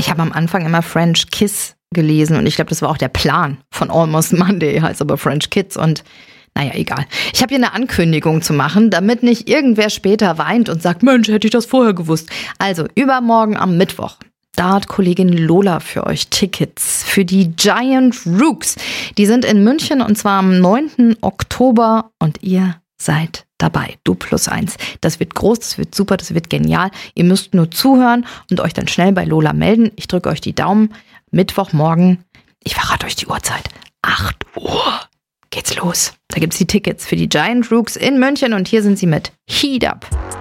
Ich habe am Anfang immer French Kiss gelesen und ich glaube, das war auch der Plan von Almost Monday, heißt aber French Kids und naja, egal. Ich habe hier eine Ankündigung zu machen, damit nicht irgendwer später weint und sagt, Mensch, hätte ich das vorher gewusst. Also übermorgen am Mittwoch. Da hat Kollegin Lola für euch Tickets für die Giant Rooks. Die sind in München und zwar am 9. Oktober und ihr seid dabei. Du +1. Das wird groß, das wird super, das wird genial. Ihr müsst nur zuhören und euch dann schnell bei Lola melden. Ich drücke euch die Daumen. Mittwochmorgen, ich verrate euch die Uhrzeit, 8 Uhr geht's los. Da gibt's die Tickets für die Giant Rooks in München und hier sind sie mit Heat Up.